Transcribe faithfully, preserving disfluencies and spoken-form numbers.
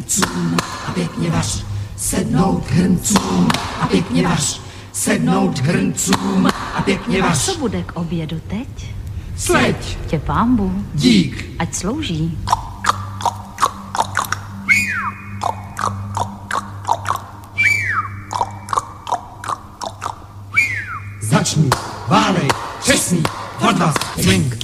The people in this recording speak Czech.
hrncům a pěkně vař. Sednout hrncům a pěkně vař. Sednout hrncům a pěkně vař. Co bude k obědu teď? Sleď. Tě pánbu. Dík. Ať slouží. Začni, válej, přesný, odvaz, drink.